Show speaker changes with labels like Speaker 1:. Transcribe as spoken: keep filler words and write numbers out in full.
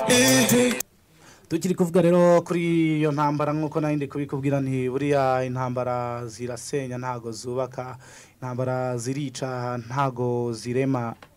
Speaker 1: tukiri kuvuga rero kuri iyo ntambara nkuko nandi kubikubwira nti buriya intambara zirasenya ntago zubaka intambara zirica ntago zirema